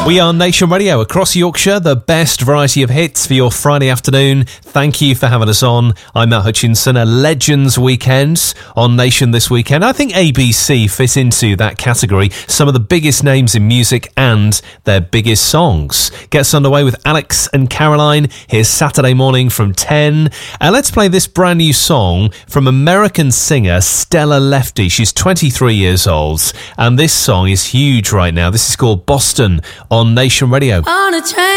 We are Nation Radio across Yorkshire, the best variety of hits for your Friday afternoon. Thank you for having us on. I'm Matt Hutchinson. A Legends Weekend on Nation this weekend. I think ABC fit into that category. Some of the biggest names in music and their biggest songs. Gets underway with Alex and Caroline. Here's Saturday morning from 10. And let's play this brand new song from American singer Stella Lefty. She's 23 years old. And this song is huge right now. This is called Boston on Nation Radio. On a train